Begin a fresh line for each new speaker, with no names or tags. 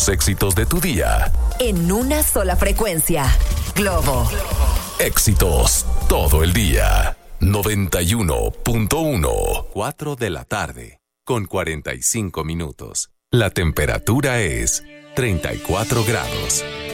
Los éxitos de tu día.
En una sola frecuencia. Globo.
Éxitos todo el día. 91.1.
4 de la tarde, con 45 minutos. La temperatura es 34 grados.